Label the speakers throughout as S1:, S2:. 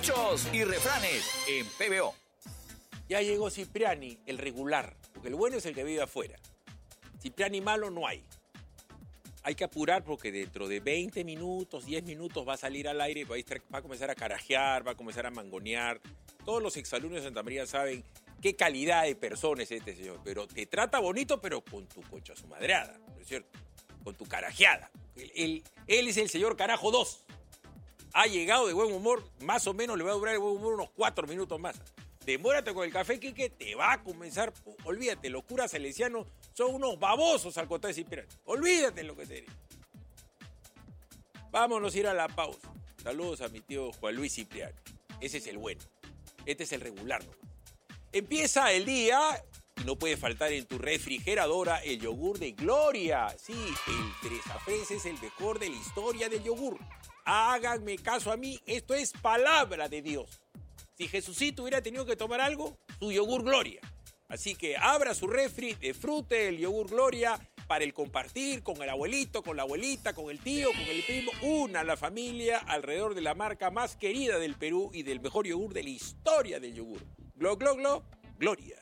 S1: Dichos y refranes en PBO.
S2: Ya llegó Cipriani, el regular, porque el bueno es el que vive afuera. Cipriani malo no hay. Hay que apurar porque dentro de 20 minutos, 10 minutos va a salir al aire y va a comenzar a carajear, va a comenzar a mangonear. Todos los exalumnos de Santa María saben qué calidad de persona es este señor. Pero te trata bonito, pero con tu concha su madreada, ¿no es cierto? Con tu carajeada. Él es el señor Carajo 2. Ha llegado de buen humor, más o menos le va a durar el buen humor unos 4 minutos más. Demórate con el café, Quique, te va a comenzar. Olvídate, los curas salesianos son unos babosos al contar de Cipriani. Olvídate lo que sería. Vámonos a ir a la pausa. Saludos a mi tío Juan Luis Cipriani. Ese es el bueno. Este es el regular, ¿no? Empieza el día y no puede faltar en tu refrigeradora el yogur de Gloria. Sí, el Tres Cafés es el mejor de la historia del yogur. Háganme caso a mí, esto es palabra de Dios. Si Jesucito hubiera tenido que tomar algo, su yogur Gloria. Así que abra su refri, disfrute el yogur Gloria para el compartir con el abuelito, con la abuelita, con el tío, con el primo. Una a la familia alrededor de la marca más querida del Perú y del mejor yogur de la historia del yogur. Glo, glo, glo, Gloria.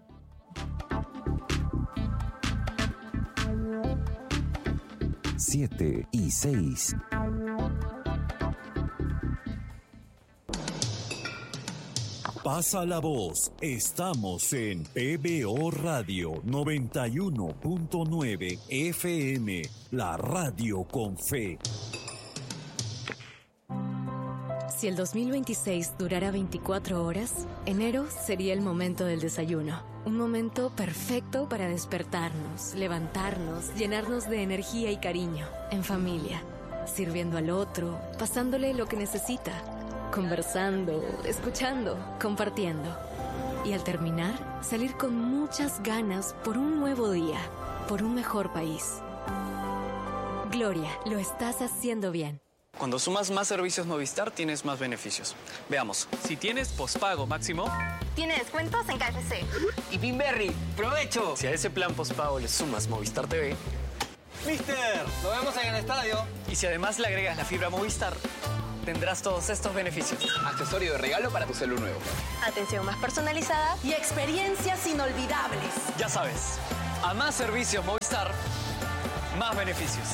S3: Siete y 6. Pasa la voz. Estamos en PBO Radio 91.9 FM, la radio con fe.
S4: Si el 2026 durara 24 horas, enero sería el momento del desayuno. Un momento perfecto para despertarnos, levantarnos, llenarnos de energía y cariño, en familia, sirviendo al otro, pasándole lo que necesita. Conversando, escuchando, compartiendo. Y al terminar, salir con muchas ganas por un nuevo día, por un mejor país. Gloria, lo estás haciendo bien.
S5: Cuando sumas más servicios Movistar, tienes más beneficios. Veamos, si tienes pospago máximo...
S6: Tiene descuentos en KFC.
S7: Y Pinberry, ¡provecho!
S5: Si a ese plan pospago le sumas Movistar TV...
S7: ¡Mister! ¡Nos vemos en el estadio!
S5: Y si además le agregas la fibra Movistar... tendrás todos estos beneficios.
S7: Accesorio de regalo para tu celu nuevo.
S6: Atención más personalizada
S8: y experiencias inolvidables.
S5: Ya sabes, a más servicios Movistar, más beneficios.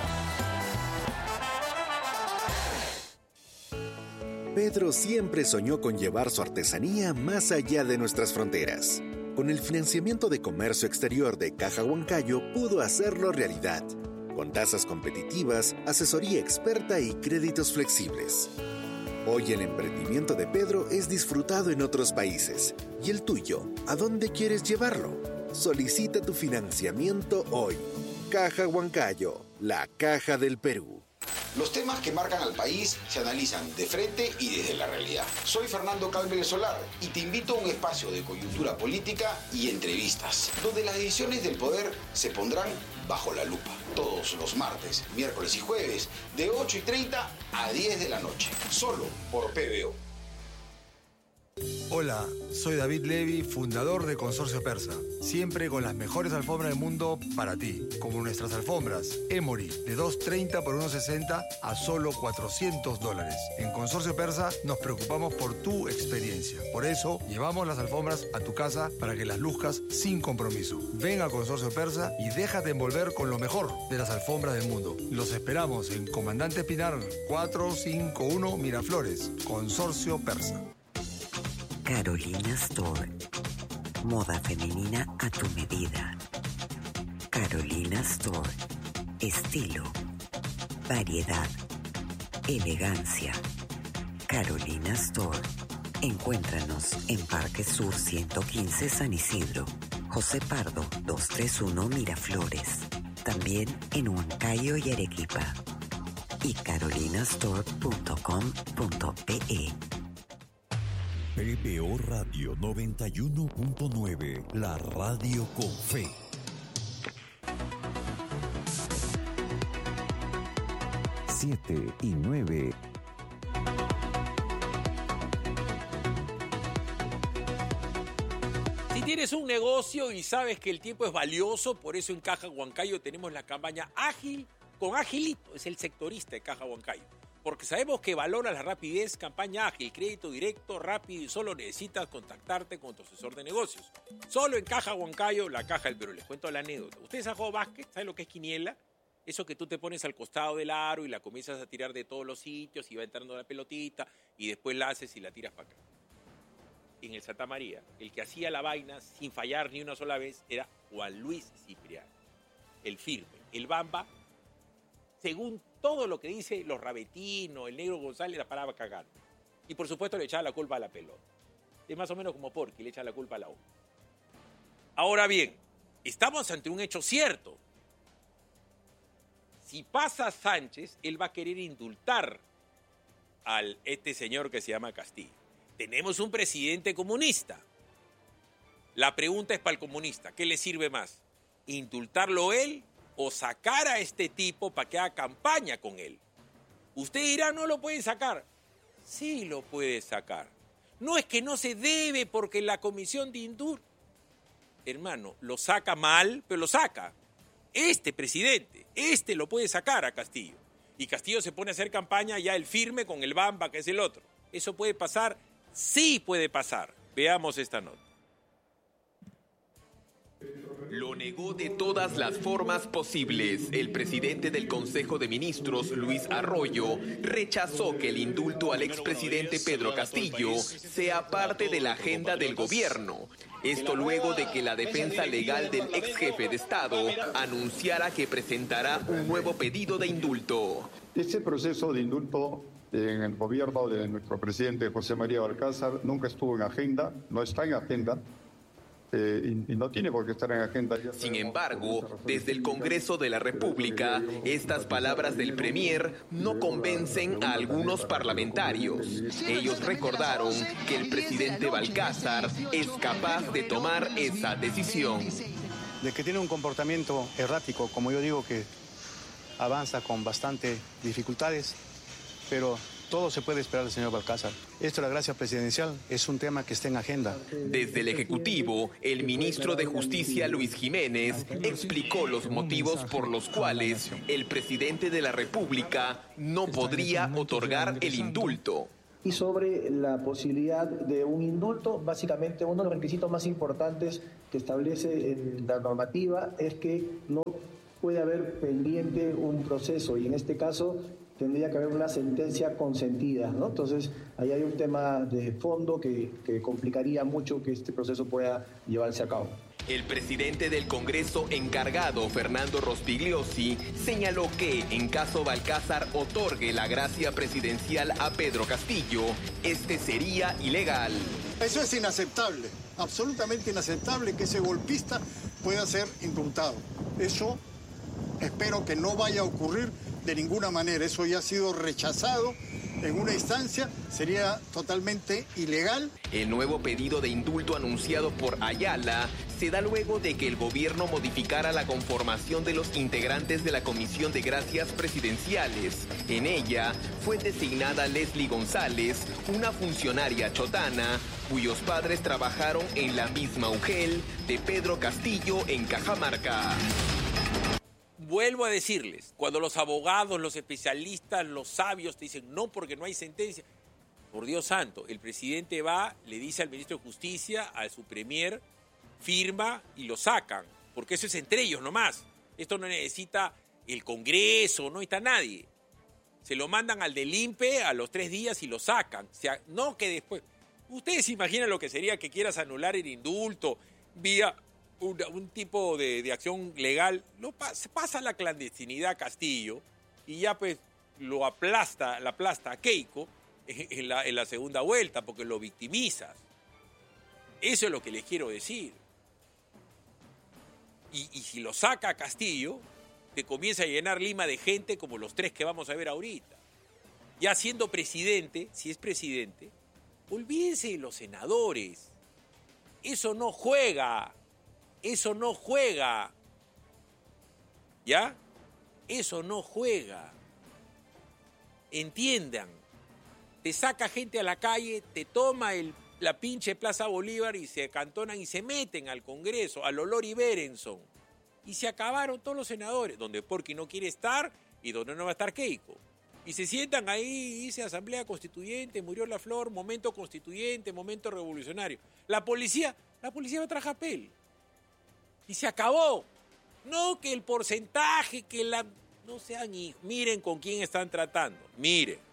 S9: Pedro siempre soñó con llevar su artesanía más allá de nuestras fronteras. Con el financiamiento de comercio exterior de Caja Huancayo pudo hacerlo realidad. Con tasas competitivas, asesoría experta y créditos flexibles. Hoy el emprendimiento de Pedro es disfrutado en otros países. ¿Y el tuyo? ¿A dónde quieres llevarlo? Solicita tu financiamiento hoy. Caja Huancayo, la caja del Perú.
S10: Los temas que marcan al país se analizan de frente y desde la realidad. Soy Fernando Calvez Solar y te invito a un espacio de coyuntura política y entrevistas, donde las decisiones del poder se pondrán bajo la lupa. Todos los martes, miércoles y jueves, de 8:30 a 10 de la noche. Solo por PBO.
S11: Hola, soy David Levy, fundador de Consorcio Persa. Siempre con las mejores alfombras del mundo para ti. Como nuestras alfombras Emory, de $230 por $160 a solo $400. En Consorcio Persa nos preocupamos por tu experiencia. Por eso, llevamos las alfombras a tu casa para que las luzcas sin compromiso. Ven a Consorcio Persa y déjate envolver con lo mejor de las alfombras del mundo. Los esperamos en Comandante Pinar 451 Miraflores. Consorcio Persa.
S12: Carolina Store. Moda femenina a tu medida. Carolina Store. Estilo. Variedad. Elegancia. Carolina Store. Encuéntranos en Parque Sur 115 San Isidro. José Pardo 231 Miraflores. También en Huancayo y Arequipa. Y carolinastore.com.pe.
S3: PBO Radio 91.9, la radio con fe. Siete y 9.
S2: Si tienes un negocio y sabes que el tiempo es valioso, por eso en Caja Huancayo tenemos la campaña Ágil con Agilito, es el sectorista de Caja Huancayo. Porque sabemos que valora la rapidez, campaña ágil, crédito directo, rápido y solo necesitas contactarte con tu asesor de negocios. Solo en Caja Huancayo, la Caja del Perú. Les cuento la anécdota. ¿Ustedes han jugado básquet? ¿Saben lo que es quiniela? Eso que tú te pones al costado del aro y la comienzas a tirar de todos los sitios y va entrando la pelotita y después la haces y la tiras para acá. En el Santa María, el que hacía la vaina sin fallar ni una sola vez era Juan Luis Cipriano. El firme, el bamba, según todo lo que dice los Rabetino, el Negro González, la paraba cagando. Y por supuesto le echaba la culpa a la pelota. Es más o menos como Porky, le echa la culpa a la U. Ahora bien, estamos ante un hecho cierto. Si pasa Sánchez, él va a querer indultar a este señor que se llama Castillo. Tenemos un presidente comunista. La pregunta es para el comunista, ¿qué le sirve más? ¿Indultarlo él o sacar a este tipo para que haga campaña con él? Usted dirá, no lo puede sacar. Sí lo puede sacar. No es que no se debe porque la comisión de indulto... Hermano, lo saca mal, pero lo saca. Este presidente, lo puede sacar a Castillo. Y Castillo se pone a hacer campaña ya el firme con el bamba, que es el otro. ¿Eso puede pasar? Sí puede pasar. Veamos esta nota.
S13: Lo negó de todas las formas posibles. El presidente del Consejo de Ministros, Luis Arroyo, rechazó que el indulto al expresidente Pedro Castillo sea parte de la agenda del gobierno. Esto luego de que la defensa legal del ex jefe de Estado anunciara que presentará un nuevo pedido de indulto.
S14: Este proceso de indulto en el gobierno de nuestro presidente José María Balcázar nunca estuvo en agenda, no está en agenda. Y no tiene por qué estar en agenda.
S13: Sin embargo, desde el Congreso de la República, estas palabras del Premier no convencen a algunos parlamentarios. Ellos recordaron que el presidente Balcázar es capaz de tomar esa decisión.
S15: De que tiene un comportamiento errático, como yo digo, que avanza con bastante dificultades, pero todo se puede esperar del señor Balcázar. Esto de la gracia presidencial es un tema que está en agenda.
S13: Desde el Ejecutivo, el ministro de Justicia, Luis Jiménez, explicó los motivos por los cuales el presidente de la República no podría otorgar el indulto.
S16: Y sobre la posibilidad de un indulto, básicamente uno de los requisitos más importantes que establece en la normativa es que no puede haber pendiente un proceso y en este caso tendría que haber una sentencia consentida, ¿no? Entonces, ahí hay un tema de fondo que complicaría mucho que este proceso pueda llevarse a cabo.
S13: El presidente del Congreso encargado, Fernando Rospigliosi, señaló que en caso Balcázar otorgue la gracia presidencial a Pedro Castillo, este sería ilegal.
S17: Eso es inaceptable, absolutamente inaceptable que ese golpista pueda ser indultado. Eso espero que no vaya a ocurrir de ninguna manera. Eso ya ha sido rechazado en una instancia, sería totalmente ilegal.
S13: El nuevo pedido de indulto anunciado por Ayala se da luego de que el gobierno modificara la conformación de los integrantes de la Comisión de Gracias Presidenciales. En ella fue designada Leslie González, una funcionaria chotana, cuyos padres trabajaron en la misma UGEL de Pedro Castillo en Cajamarca.
S2: Vuelvo a decirles, cuando los abogados, los especialistas, los sabios te dicen no porque no hay sentencia, por Dios santo, el presidente va, le dice al ministro de Justicia, a su premier, firma y lo sacan, porque eso es entre ellos nomás. Esto no necesita el Congreso, no está nadie. Se lo mandan al del INPE a los 3 días y lo sacan. O sea, no que después... Ustedes se imaginan lo que sería que quieras anular el indulto vía... un tipo de acción legal, no pasa la clandestinidad a Castillo y ya pues la aplasta a Keiko en la segunda vuelta porque lo victimizas. Eso es lo que les quiero decir. Y si lo saca a Castillo, te comienza a llenar Lima de gente como los 3 que vamos a ver ahorita. Ya siendo presidente, si es presidente, olvídense de los senadores. Eso no juega. Eso no juega. ¿Ya? Eso no juega. Entiendan. Te saca gente a la calle, te toma la pinche Plaza Bolívar y se acantonan y se meten al Congreso, al Olori Berenson. Y se acabaron todos los senadores, donde Porky no quiere estar y donde no va a estar Keiko. Y se sientan ahí, dice Asamblea Constituyente, murió la flor, momento constituyente, momento revolucionario. La policía va a trajapel. Y se acabó. No que el porcentaje, que la... No sean hijos. Miren con quién están tratando. Miren.